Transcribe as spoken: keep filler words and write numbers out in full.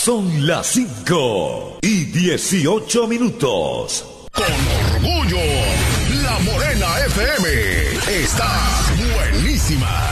Son las cinco y dieciocho minutos. Con orgullo, La Morena F M está buenísima.